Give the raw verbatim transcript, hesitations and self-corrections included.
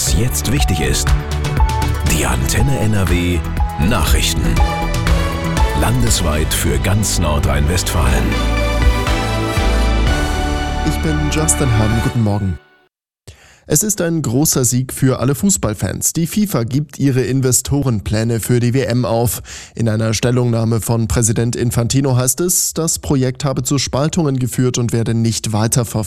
Was jetzt wichtig ist. Die Antenne N R W Nachrichten. Landesweit für ganz Nordrhein-Westfalen. Ich bin Justin Hahn, guten Morgen. Es ist ein großer Sieg für alle Fußballfans. Die FIFA gibt ihre Investorenpläne für die W M auf. In einer Stellungnahme von Präsident Infantino heißt es, das Projekt habe zu Spaltungen geführt und werde nicht weiterverfolgt.